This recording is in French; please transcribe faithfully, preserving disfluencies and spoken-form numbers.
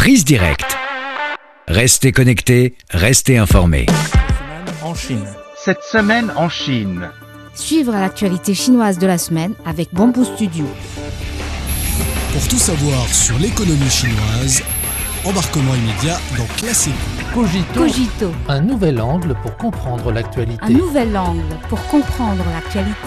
Prise Directe. Restez connectés, restez informés. En Chine. Cette semaine en Chine. Suivre l'actualité chinoise de la semaine avec Bamboo Studio. Pour tout savoir sur l'économie chinoise, embarquement immédiat dans Classique. Cogito. Cogito, Un nouvel angle pour comprendre l'actualité. un nouvel angle pour comprendre l'actualité.